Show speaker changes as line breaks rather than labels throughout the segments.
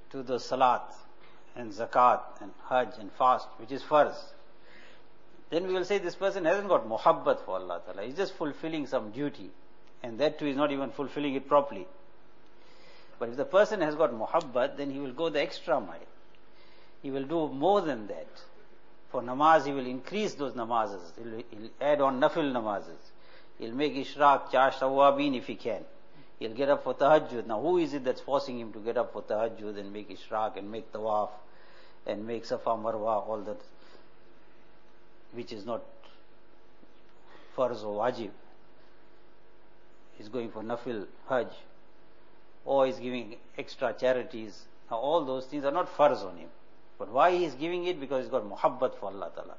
to the salat and zakat and hajj and fast, which is farz, then we will say this person hasn't got muhabbat for Allah Ta'ala. He's just fulfilling some duty, and that too is not even fulfilling it properly. But if the person has got muhabbat, then he will go the extra mile. He will do more than that. For namaz, he will increase those namazes. He'll add on nafil namazes. He'll make ishraq, chash, tawabin if he can. He'll get up for tahajjud. Now who is it that's forcing him to get up for tahajjud and make ishraq and make tawaf and make safa marwa, all that, which is not farz or wajib? He's going for nafil hajj, or he's giving extra charities. Now all those things are not farz on him. But why he is giving it? Because he's got muhabbat for Allah Ta'ala.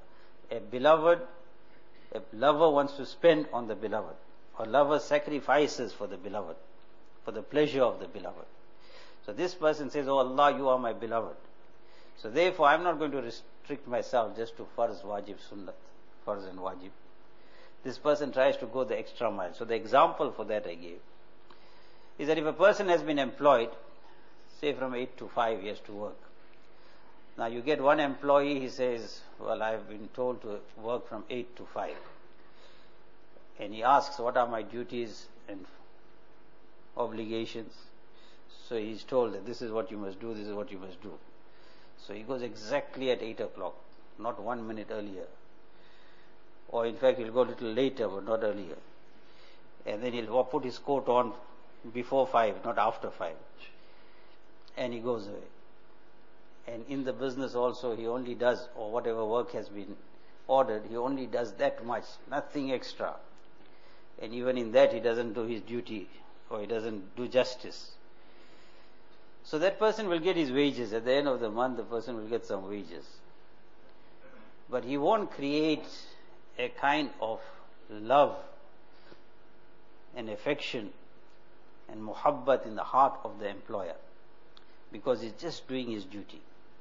A lover wants to spend on the beloved. A lover sacrifices for the beloved, for the pleasure of the beloved. So this person says, oh Allah, you are my beloved. So therefore I'm not going to restrict myself just to farz, wajib, sunnat, farz and wajib. This person tries to go the extra mile. So the example for that I gave is that if a person has been employed, say from 8 to 5 years to work. Now you get one employee, he says, well, I've been told to work from 8 to 5. And he asks, what are my duties and obligations? So he's told that this is what you must do, this is what you must do. So he goes exactly at 8 o'clock, not 1 minute earlier. Or in fact, he'll go a little later, but not earlier. And then he'll put his coat on before 5, not after 5. And he goes away. And in the business also, he only does, or whatever work has been ordered, he only does that much, nothing extra. And even in that, he doesn't do his duty, or he doesn't do justice. So that person will get his wages. At the end of the month, the person will get some wages. But he won't create a kind of love and affection and muhabbat in the heart of the employer, because he's just doing his duty.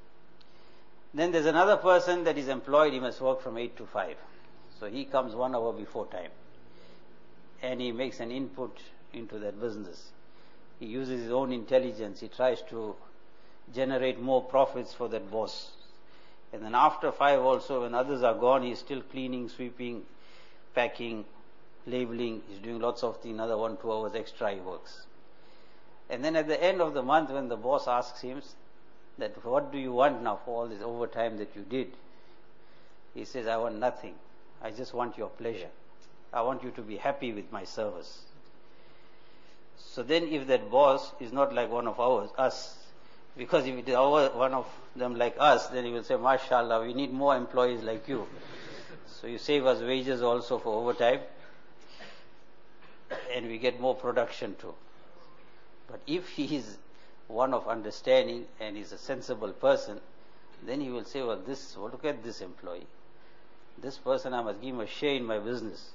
Then there's another person that is employed, he must work from 8 to 5. So he comes 1 hour before time. And he makes an input into that business. He uses his own intelligence. He tries to generate more profits for that boss. And then after 5 also, when others are gone, he's still cleaning, sweeping, packing, labeling. He's doing lots of things. Another 1-2 hours extra he works. And then at the end of the month, when the boss asks him that, what do you want now for all this overtime that you did? He says, I want nothing. I just want your pleasure. I want you to be happy with my service. So then if that boss is not like one of us, because if it is one of them like us, then he will say, MashaAllah, we need more employees like you. So you save us wages also for overtime, and we get more production too. But if he is one of understanding and is a sensible person, then he will say, well, look at this employee. This person, I must give him a share in my business.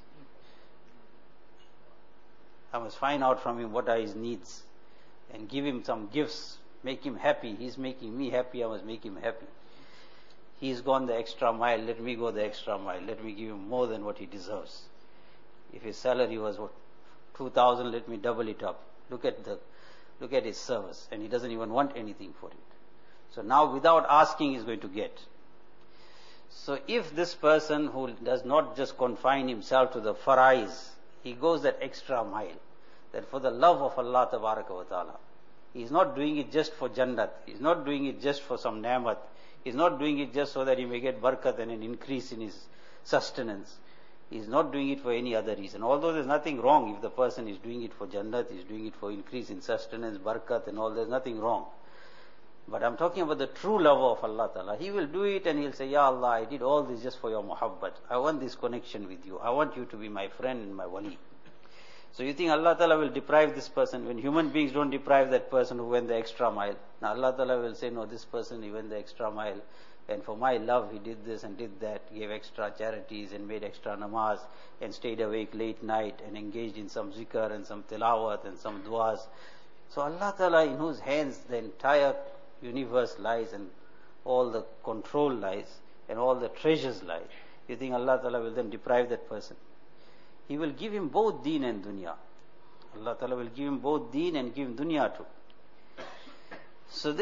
I must find out from him what are his needs and give him some gifts, make him happy. He's making me happy, I must make him happy. He's gone the extra mile, let me go the extra mile. Let me give him more than what he deserves. If his salary was 2,000, let me double it up. Look at his service, and he doesn't even want anything for it. So now without asking he's going to get. So if this person who does not just confine himself to the farais, he goes that extra mile, that for the love of Allah Tabaraka wa Ta'ala, he's not doing it just for Jannat, he's not doing it just for some ni'mat, he's not doing it just so that he may get barakat and an increase in his sustenance. He's not doing it for any other reason. Although there's nothing wrong if the person is doing it for Jannat, he's doing it for increase in sustenance, barakat and all, there's nothing wrong. But I'm talking about the true lover of Allah Ta'ala. He will do it and he'll say, Ya Allah, I did all this just for your muhabbat. I want this connection with you. I want you to be my friend and my wali. So you think Allah Ta'ala will deprive this person when human beings don't deprive that person who went the extra mile? Now Allah Ta'ala will say, no, this person, he went the extra mile. And for my love, he did this and did that, gave extra charities and made extra namaz and stayed awake late night and engaged in some zikr and some tilawat and some du'as. So Allah Ta'ala, in whose hands the entire universe lies and all the control lies and all the treasures lie, you think Allah Ta'ala will then deprive that person? He will give him both deen and dunya. Allah Ta'ala will give him both deen and give him dunya too. So